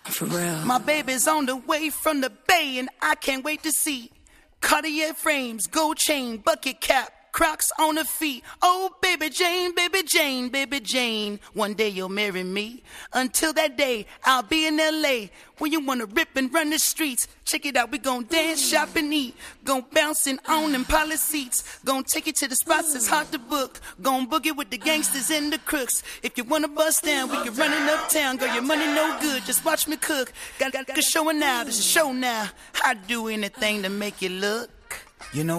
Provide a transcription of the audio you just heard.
For real. My baby's on the way from the Bay, and I can't wait to see Cartier frames, gold chain, bucket cap, Crocs on her feet. Oh, baby Jane, baby Jane, baby Jane. One day you'll marry me. Until that day, I'll be in L.A. when you wanna rip and run the streets. Check it out, we gon' dance, shop, and eat. Gon' bouncing on them poly seats. Gon' take you to the spots that's hard to book. Gon' boogie with the gangsters and the crooks. If you wanna bust down, we can run it uptown. Girl, your money no good, just watch me cook. Got a show now, this is a show now. I'd do anything to make you look. You know